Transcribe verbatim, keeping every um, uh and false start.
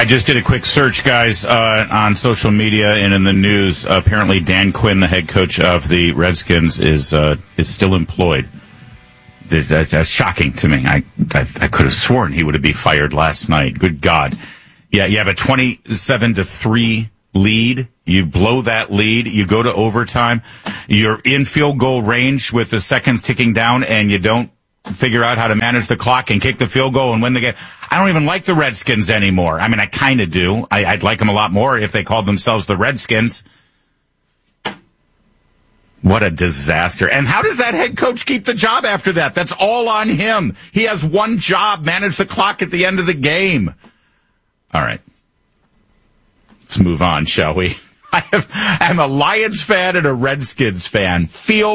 I just did a quick search, guys, uh, on social media and in the news. Uh, apparently, Dan Quinn, the head coach of the Redskins, is uh, is still employed. This, that's, that's shocking to me. I, I I could have sworn he would have been fired last night. Good God! Yeah, you have a twenty-seven to three lead. You blow that lead. You go to overtime. You're in field goal range with the seconds ticking down, and you don't figure out how to manage the clock and kick the field goal and win the game. I don't even like the Redskins anymore. I mean, I kind of do. I, I'd like them a lot more if they called themselves the Redskins. What a disaster. And how does that head coach keep the job after that? That's all on him. He has one job, manage the clock at the end of the game. All right. Let's move on, shall we? I have, I'm a Lions fan and a Redskins fan. Feel